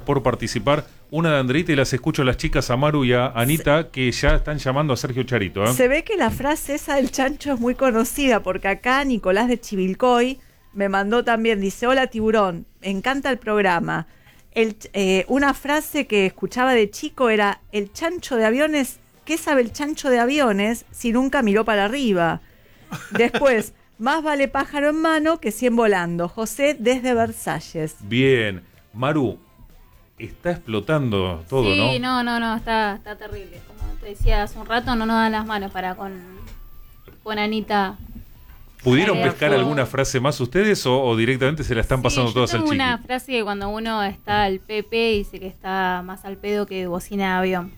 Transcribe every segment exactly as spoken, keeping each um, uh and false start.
por participar. Una de Andreita y las escucho a las chicas, a Maru y a Anita, que ya están llamando a Sergio Charito. ¿eh? Se ve que la frase esa del chancho es muy conocida, porque acá Nicolás de Chivilcoy me mandó también, dice: hola tiburón, me encanta el programa. El, eh, una frase que escuchaba de chico era: el chancho de aviones, ¿qué sabe el chancho de aviones si nunca miró para arriba? Después, más vale pájaro en mano que cien volando. José desde Versalles. Bien, Maru, está explotando todo, sí, ¿no? Sí, no, no, no, está, está terrible. Como te decía hace un rato, no nos dan las manos para con, con Anita. ¿Pudieron Eh, pescar fue... alguna frase más ustedes o, o directamente se la están pasando sí, todas al chiqui? chiqui? Una frase que cuando uno está al Pepe dice que está más al pedo que bocina de avión.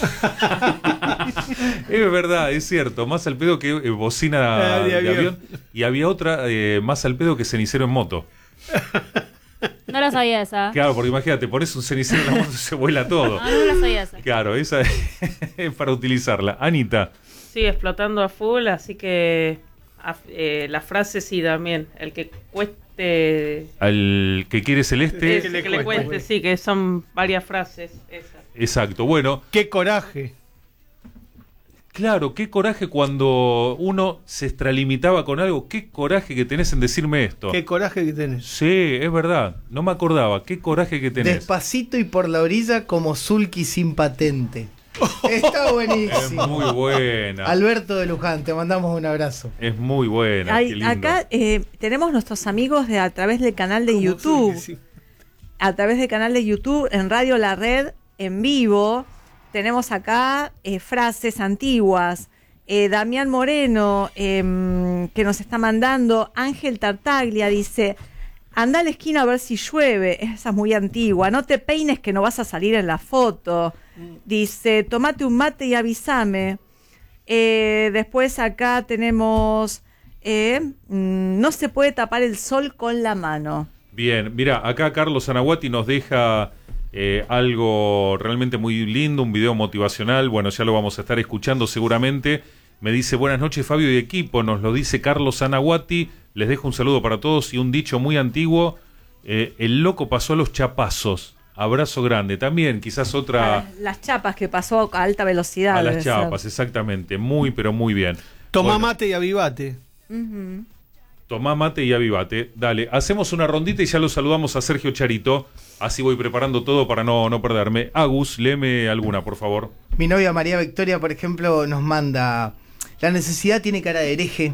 Es verdad, es cierto, más al pedo que eh, bocina Ah, de de, avión. avión. Y había otra, eh, más al pedo que cenicero en moto. No la sabía esa. Claro, porque imagínate, pones un cenicero en la moto y se vuela todo. No, no la sabía esa. Claro, esa es para utilizarla. Anita. Sí, explotando a full, así que a, eh, la frase sí también, el que cueste... Al que quiere celeste. Ese, que le cueste, sí, que son varias frases esas. Exacto, bueno. ¡Qué coraje! Claro, qué coraje cuando uno se extralimitaba con algo. Qué coraje que tenés en decirme esto. ¡Qué coraje que tenés! Sí, es verdad. No me acordaba. Qué coraje que tenés. Despacito y por la orilla como Zulki sin patente. Está buenísimo. Es muy buena. Alberto de Luján, te mandamos un abrazo. Es muy buena. Ay, qué lindo. acá eh, tenemos nuestros amigos de a través del canal de YouTube. Zulki, sí. A través del canal de YouTube, en Radio La Red, en vivo. Tenemos acá eh, frases antiguas. Eh, Damián Moreno, eh, que nos está mandando. Ángel Tartaglia dice: anda a la esquina a ver si llueve. Esa es muy antigua. No te peines que no vas a salir en la foto. Dice: tomate un mate y avísame. Eh, después acá tenemos: eh, mm, no se puede tapar el sol con la mano. Bien, mira, acá Carlos Anahuati nos deja eh, algo realmente muy lindo, un video motivacional. Bueno, ya lo vamos a estar escuchando seguramente. Me dice: buenas noches Fabio y equipo, nos lo dice Carlos Anahuati. Les dejo un saludo para todos y un dicho muy antiguo: eh, el loco pasó a los chapazos. Abrazo grande. También quizás otra... A las, las chapas que pasó a alta velocidad. A las debe chapas, ser. exactamente. Muy, pero muy bien. Tomá Bueno, mate y avivate. Uh-huh. tomá mate y avivate. Dale, hacemos una rondita y ya lo saludamos a Sergio Charito. Así voy preparando todo para no, no perderme. Agus, léeme alguna, por favor. Mi novia María Victoria, por ejemplo, nos manda: la necesidad tiene cara de hereje.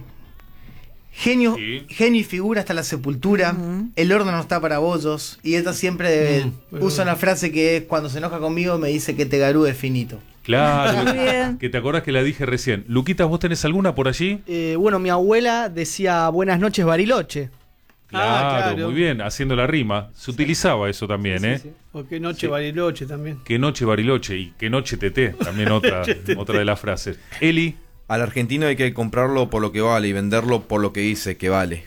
Genio, Sí. genio y figura hasta la sepultura. Uh-huh. El horno no está para bollos. Y esta siempre Mm, usa una frase que es: cuando se enoja conmigo me dice que te garú es finito. Claro, Muy bien. que te acordás que la dije recién. Luquitas, ¿vos tenés alguna por allí? Eh, bueno, mi abuela decía buenas noches Bariloche. Claro, Ah, claro. muy bien, haciendo la rima. Se utilizaba eso también, Sí, ¿eh? sí, sí. O qué noche Sí. Bariloche también. Qué noche Bariloche y qué noche Teté, también otra, Noche Teté. otra de las frases. Eli, Al argentino hay que comprarlo por lo que vale y venderlo por lo que dice que vale.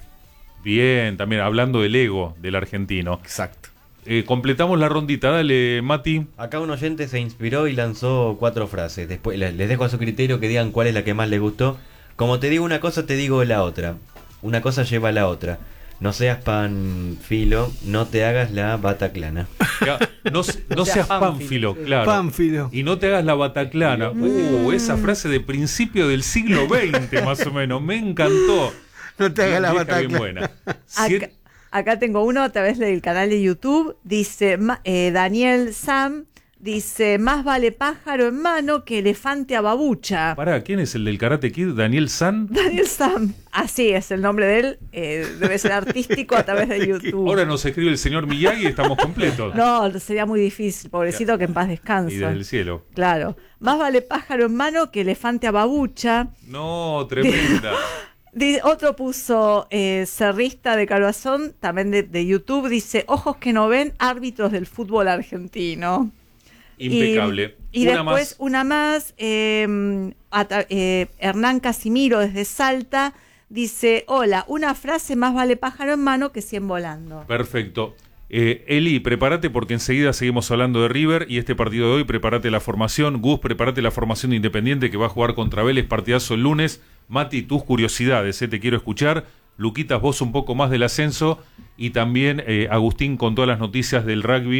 bien, también hablando del ego del argentino. Exacto. Eh, completamos la rondita, dale, Mati. Acá un oyente se inspiró y lanzó cuatro frases. Después les les dejo a su criterio que digan cuál es la que más les gustó. Como te digo una cosa, te digo la otra. Una cosa lleva a la otra. No seas panfilo, no te hagas la bataclana. Ya, No, se- no O sea, seas pánfilo. pánfilo, claro. Pánfilo. Y no te hagas la bataclana. Uh, esa frase de principio del siglo veinte, más o menos. Me encantó. No te hagas la Vieja bien bataclana. buena. Acá, Siete- acá tengo uno a través del canal de YouTube. Dice ma- eh, Daniel Sam. Dice: más vale pájaro en mano que elefante a babucha. Pará, ¿quién es el del Karate Kid? ¿Daniel San? Daniel Sam. Así es el nombre de él. eh, debe ser artístico a través de YouTube. Ahora nos escribe el señor Miyagi y estamos completos. No, sería muy difícil. Pobrecito, que en paz Y descansa. desde el cielo. Claro. Más vale pájaro en mano que elefante a babucha. No, tremenda. Di- Otro puso eh, cerrista de Calvazón, también de, de YouTube, dice: ojos que no ven, árbitros del fútbol argentino. Impecable. Y, y Una después más. una más, eh, ata- eh, Hernán Casimiro desde Salta dice: hola, una frase: más vale pájaro en mano que cien volando. Perfecto. Eh, Eli, prepárate porque enseguida seguimos hablando de River y este partido de hoy, prepárate la formación. Gus, prepárate la formación de Independiente que va a jugar contra Vélez, partidazo el lunes. Mati, tus curiosidades, eh, te quiero escuchar. Luquitas, vos un poco más del ascenso y también eh, Agustín con todas las noticias del rugby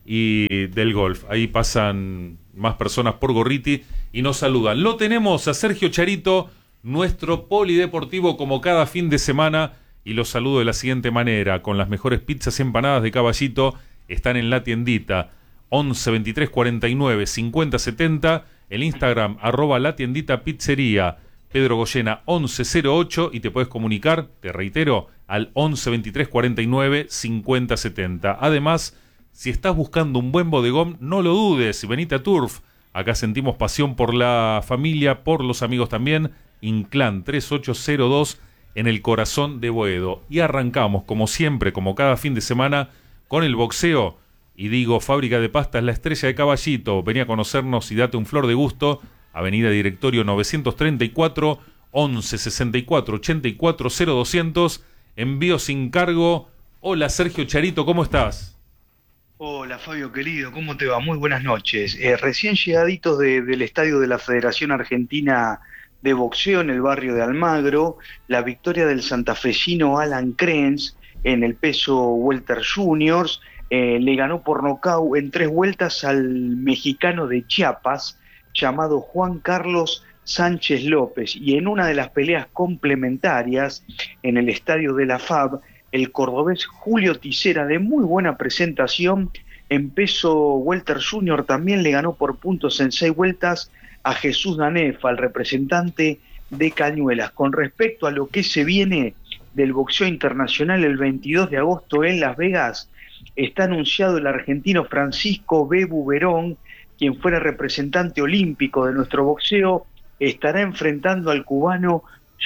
y del golf. Ahí pasan más personas por Gorriti y nos saludan. Lo tenemos a Sergio Charito, nuestro polideportivo como cada fin de semana, y los saludo de la siguiente manera, con las mejores pizzas y empanadas de Caballito, están en la tiendita once veintitrés cuarenta y nueve cincuenta setenta, el Instagram arroba la tiendita pizzería, Pedro Goyena once cero ocho, y te puedes comunicar, te reitero, al once veintitrés cuarenta y nueve cincuenta setenta. Además, si estás buscando un buen bodegón, no lo dudes, venite a Turf. Acá sentimos pasión por la familia, por los amigos también. Inclán treinta y ocho cero dos en el corazón de Boedo. Y arrancamos, como siempre, como cada fin de semana, con el boxeo. Y digo, Fábrica de Pastas, la estrella de Caballito. Vení a conocernos y date un flor de gusto. Avenida Directorio novecientos treinta y cuatro, once sesenta y cuatro ochenta y cuatro cero doscientos. Envío sin cargo. Hola Sergio Charito, ¿cómo estás? Hola Fabio querido, ¿cómo te va? Muy buenas noches. Eh, recién llegaditos de, del estadio de la Federación Argentina de Boxeo en el barrio de Almagro, la victoria del santafesino Alan Krenz en el peso welter juniors, eh, le ganó por nocaut en tres vueltas al mexicano de Chiapas llamado Juan Carlos Sánchez López, y en una de las peleas complementarias en el estadio de la F A B, el cordobés Julio Tisera, de muy buena presentación en peso welter junior, también le ganó por puntos en seis vueltas a Jesús Danefa, el representante de Cañuelas. Con respecto a lo que se viene del boxeo internacional el veintidós de agosto en Las Vegas, está anunciado el argentino Francisco Bebu Verón, quien fuera representante olímpico de nuestro boxeo, estará enfrentando al cubano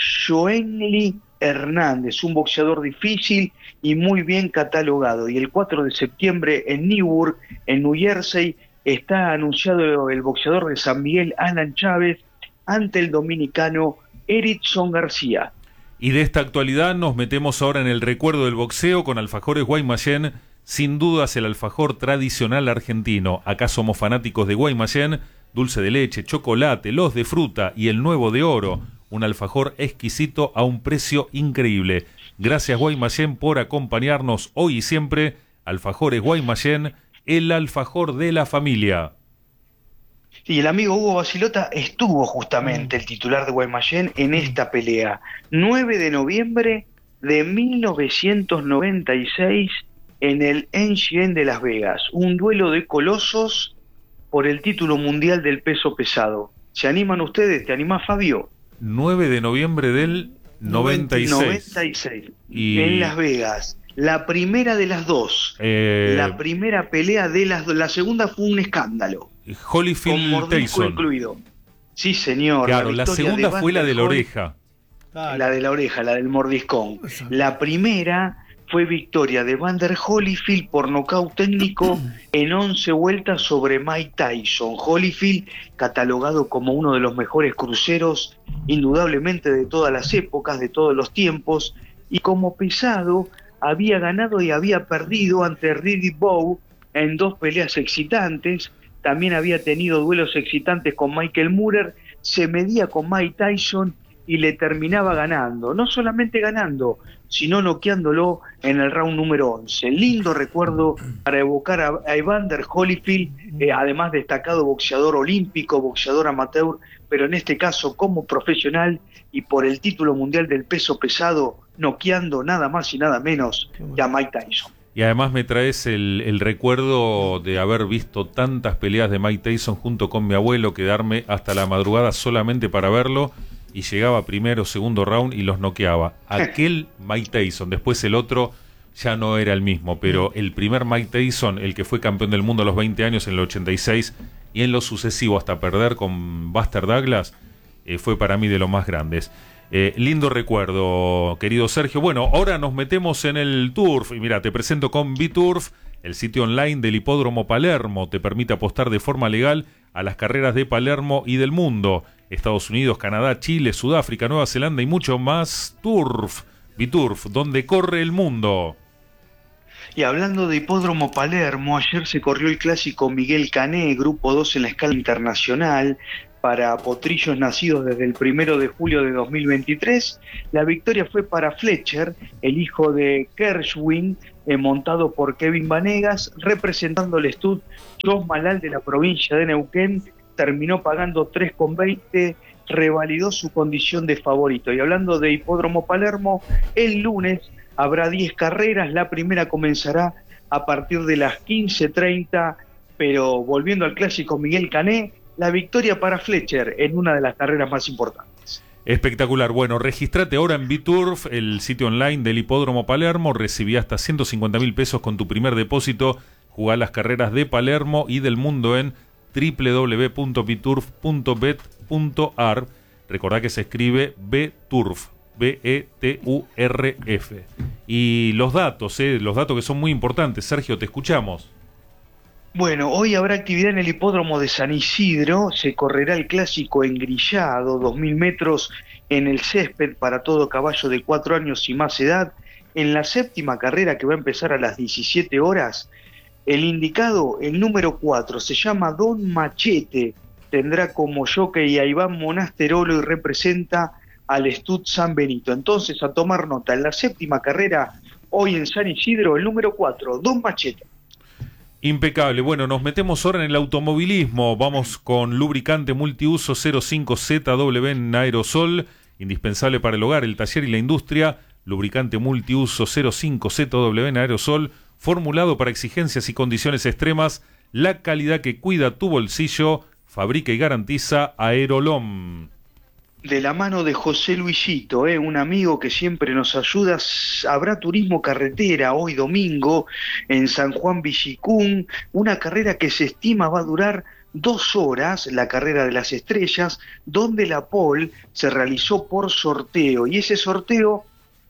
Joenly Hernández, un boxeador difícil y muy bien catalogado. Y el cuatro de septiembre en Newark, en New Jersey, está anunciado el boxeador de San Miguel, Alan Chávez, ante el dominicano Erickson García. Y de esta actualidad nos metemos ahora en el recuerdo del boxeo con alfajores Guaymallén, sin dudas el alfajor tradicional argentino. Acá somos fanáticos de Guaymallén, dulce de leche, chocolate, los de fruta y el nuevo de oro. Un alfajor exquisito a un precio increíble. Gracias Guaymallén por acompañarnos hoy y siempre. Alfajores Guaymallén, el alfajor de la familia. Y el amigo Hugo Basilota estuvo justamente, el titular de Guaymallén, en esta pelea. nueve de noviembre de mil novecientos noventa y seis en el M G M de Las Vegas. Un duelo de colosos por el título mundial del peso pesado. ¿Se animan ustedes? ¿Te animás, Fabio? nueve de noviembre del noventa y seis. noventa y seis. Y... en Las Vegas. La primera de las dos. Eh... La primera pelea de las dos. La segunda fue un escándalo. Holyfield Tyson incluido. Sí, señor. Claro, la, la segunda fue la de la oreja. La de la oreja, la del mordiscón. La primera fue victoria de Vander Holyfield por nocaut técnico en once vueltas sobre Mike Tyson. Holyfield, catalogado como uno de los mejores cruceros, indudablemente de todas las épocas, de todos los tiempos, y como pesado había ganado y había perdido ante Riddick Bowe en dos peleas excitantes. También había tenido duelos excitantes con Michael Moorer, se medía con Mike Tyson y le terminaba ganando, no solamente ganando, sino noqueándolo en el round número once. Lindo recuerdo para evocar a, a Evander Holyfield, eh, además destacado boxeador olímpico, boxeador amateur, pero en este caso como profesional y por el título mundial del peso pesado, noqueando nada más y nada menos que a Mike Tyson. Y además me traes el, el recuerdo de haber visto tantas peleas de Mike Tyson junto con mi abuelo, quedarme hasta la madrugada solamente para verlo, y llegaba primero, segundo round y los noqueaba. Aquel Mike Tyson, después el otro ya no era el mismo, pero el primer Mike Tyson, el que fue campeón del mundo a los veinte años en el ochenta y seis, y en lo sucesivo hasta perder con Buster Douglas, eh, fue para mí de los más grandes. Eh, lindo recuerdo, querido Sergio. Bueno, ahora nos metemos en el Turf. Y mira, te presento con B-Turf, el sitio online del Hipódromo Palermo. Te permite apostar de forma legal a las carreras de Palermo y del mundo. Estados Unidos, Canadá, Chile, Sudáfrica, Nueva Zelanda y mucho más. Turf, B-Turf, donde corre el mundo. Y hablando de Hipódromo Palermo, ayer se corrió el clásico Miguel Cané, grupo dos en la escala internacional. para potrillos nacidos desde el primero de julio de dos mil veintitrés. La victoria fue para Fletcher, el hijo de Kershwin, eh, montado por Kevin Vanegas, representando el stud. Jos Malal de la provincia de Neuquén terminó pagando tres con veinte, revalidó su condición de favorito. Y hablando de Hipódromo Palermo, el lunes habrá diez carreras, la primera comenzará a partir de las quince treinta, pero volviendo al clásico Miguel Cané, la victoria para Fletcher en una de las carreras más importantes. Espectacular. Bueno, registrate ahora en Biturf, el sitio online del Hipódromo Palermo. Recibí hasta ciento cincuenta mil pesos con tu primer depósito. Jugá las carreras de Palermo y del mundo en doble u doble u doble u punto biturf punto bet punto a r. Recordá que se escribe Biturf, B E T U R F. Y los datos, eh, los datos que son muy importantes. Sergio, te escuchamos. Bueno, hoy habrá actividad en el hipódromo de San Isidro, se correrá el clásico engrillado, dos mil metros en el césped para todo caballo de cuatro años y más edad. En la séptima carrera, que va a empezar a las diecisiete horas, el indicado, el número cuatro, se llama Don Machete, tendrá como jockey a Iván Monasterolo y representa al stud San Benito. Entonces, a tomar nota, en la séptima carrera, hoy en San Isidro, el número cuatro, Don Machete. Impecable. Bueno, nos metemos ahora en el automovilismo. Vamos con lubricante multiuso cero cinco Z W en aerosol, indispensable para el hogar, el taller y la industria. Lubricante multiuso cero cinco Z W en aerosol, formulado para exigencias y condiciones extremas. La calidad que cuida tu bolsillo, fabrica y garantiza Aerolom. De la mano de José Luisito, eh, un amigo que siempre nos ayuda. Habrá turismo carretera hoy domingo en San Juan Villicún, una carrera que se estima va a durar dos horas, la carrera de las estrellas, donde la pole se realizó por sorteo, y ese sorteo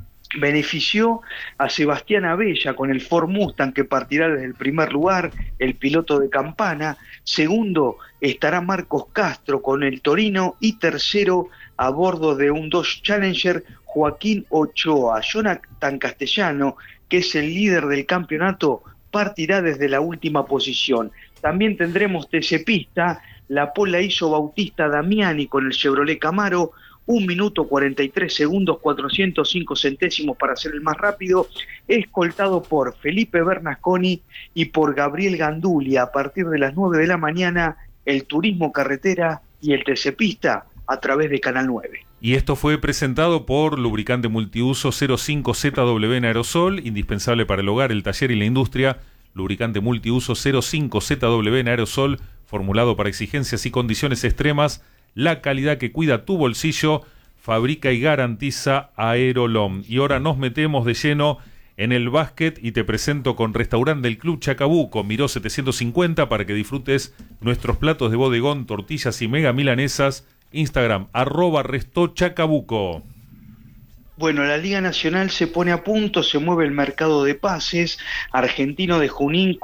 benefició a Sebastián Abella con el Ford Mustang, que partirá desde el primer lugar, el piloto de Campana. Segundo estará Marcos Castro con el Torino, y tercero a bordo de un Dodge Challenger, Joaquín Ochoa. Jonathan Castellano, que es el líder del campeonato, partirá desde la última posición. También tendremos T C Pista, la pole la hizo Bautista Damiani con el Chevrolet Camaro, un minuto cuarenta y tres segundos, cuatrocientos cinco centésimos para ser el más rápido, escoltado por Felipe Bernasconi y por Gabriel Gandulia. A partir de las nueve de la mañana, el turismo carretera y el T C Pista a través de Canal nueve. Y esto fue presentado por lubricante multiuso cero cinco Z W en aerosol, indispensable para el hogar, el taller y la industria. Lubricante multiuso cero cinco Z W en aerosol, formulado para exigencias y condiciones extremas. La calidad que cuida tu bolsillo, fabrica y garantiza Aerolom. Y ahora nos metemos de lleno en el básquet y te presento con Restaurante del Club Chacabuco, Miró setecientos cincuenta, para que disfrutes nuestros platos de bodegón, tortillas y mega milanesas. Instagram, arroba Resto Chacabuco. Bueno, la Liga Nacional se pone a punto, se mueve el mercado de pases. Argentino de Junín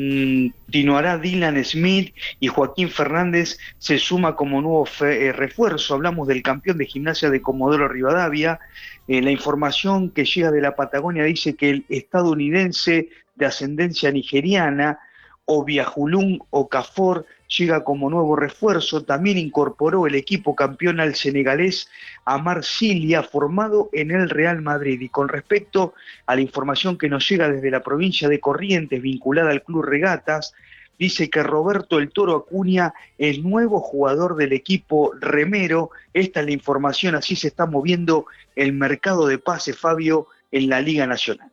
continuará Dylan Smith y Joaquín Fernández se suma como nuevo fe, eh, refuerzo. Hablamos del campeón de Gimnasia de Comodoro Rivadavia. Eh, la información que llega de la Patagonia dice que el estadounidense de ascendencia nigeriana, Obiahulun Okafor, llega como nuevo refuerzo. También incorporó el equipo campeón al senegalés Amar Cilia, formado en el Real Madrid. Y con respecto a la información que nos llega desde la provincia de Corrientes, vinculada al Club Regatas, dice que Roberto el Toro Acuña es nuevo jugador del equipo remero. Esta es la información, así se está moviendo el mercado de pases, Fabio, en la Liga Nacional.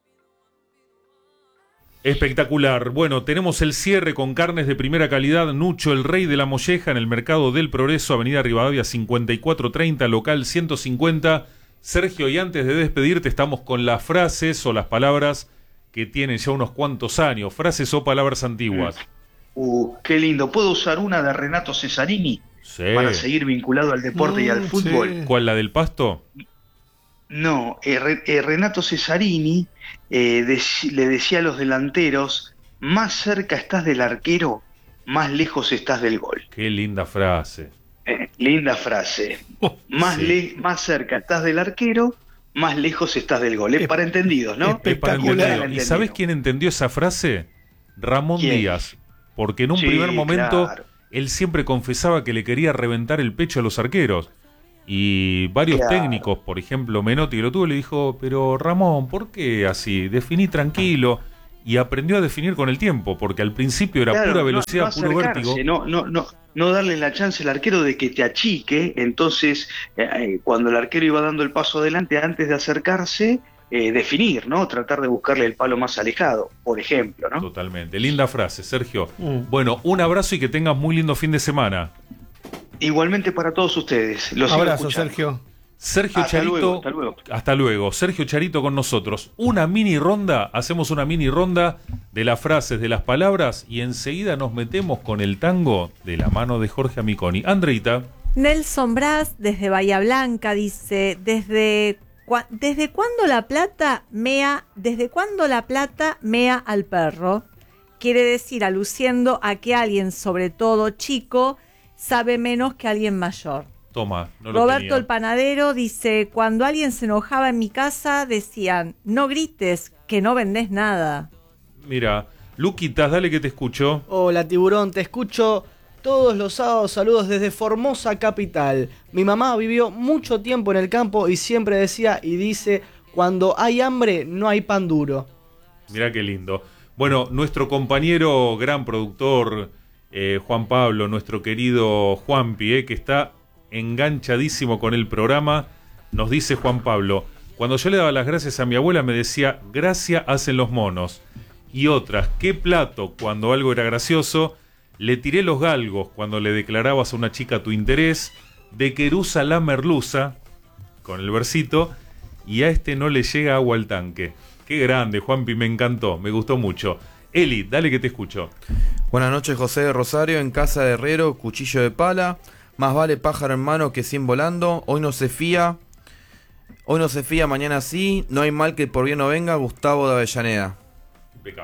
Espectacular. Bueno, tenemos el cierre con carnes de primera calidad. Nucho, el rey de la molleja, en el Mercado del Progreso, Avenida Rivadavia cincuenta y cuatro treinta, local ciento cincuenta. Sergio, y antes de despedirte, estamos con las frases o las palabras que tienen ya unos cuantos años. Frases o palabras antiguas. Uh, qué lindo. ¿Puedo usar una de Renato Cesarini? Sí. Para seguir vinculado al deporte mm, y al fútbol. Sí. ¿Cuál, la del Pasto? No, eh, eh, Renato Cesarini eh, dec- le decía a los delanteros: más cerca estás del arquero, más lejos estás del gol. Qué linda frase. Eh, linda frase. Más, sí. le- más cerca estás del arquero, más lejos estás del gol. Es, es para entendidos, ¿no? Es para entendido. ¿Y sabés quién entendió esa frase? Ramón ¿Quién? Díaz. Porque en un Sí, primer momento claro. él siempre confesaba que le quería reventar el pecho a los arqueros. Y varios Claro. técnicos, por ejemplo Menotti que lo tuvo, le dijo, pero Ramón, ¿por qué así? Definí tranquilo. Y aprendió a definir con el tiempo, porque al principio era Claro, pura no- velocidad, no puro acercarse, vértigo. No, no, no, no darle la chance al arquero de que te achique. Entonces, eh, eh, cuando el arquero iba dando el paso adelante, antes de acercarse, eh, definir, ¿no? Tratar de buscarle el palo más alejado, por ejemplo, ¿no? Totalmente. Linda frase, Sergio. Mm. Bueno, un abrazo y que tengas muy lindo fin de semana. Igualmente para todos ustedes. Los sigo Abrazo, escuchando. Sergio. Sergio Hasta Charito. luego, hasta luego. Hasta luego. Sergio Charito con nosotros. Una mini ronda, hacemos una mini ronda de las frases, de las palabras y enseguida nos metemos con el tango de la mano de Jorge Amiconi. Andreita. Nelson Brás, desde Bahía Blanca, dice, desde, cua- ¿desde cuándo la plata mea, desde cuándo la plata mea al perro? Quiere decir, aluciendo a que alguien, sobre todo chico, sabe menos que alguien mayor. Toma, no lo Roberto tenía. el panadero dice, cuando alguien se enojaba en mi casa, decían, no grites, que no vendés nada. Mira, Luquitas, dale que te escucho. Hola tiburón, te escucho todos los sábados, saludos desde Formosa Capital. Mi mamá vivió mucho tiempo en el campo y siempre decía y dice, cuando hay hambre no hay pan duro. Mirá qué lindo. Bueno, nuestro compañero, gran productor, eh, Juan Pablo, nuestro querido Juanpi, eh, que está enganchadísimo con el programa, nos dice Juan Pablo, cuando yo le daba las gracias a mi abuela me decía, gracia hacen los monos. Y otras, qué plato cuando algo era gracioso, le tiré los galgos cuando le declarabas a una chica tu interés, de querusa la merluza, con el versito, y a este no le llega agua al tanque. Qué grande, Juanpi, me encantó, me gustó mucho. Eli, dale que te escucho. Buenas noches, José de Rosario, en casa de herrero, cuchillo de pala. Más vale pájaro en mano que cien volando. Hoy no se fía. Hoy no se fía, mañana sí. No hay mal que por bien no venga. Gustavo de Avellaneda.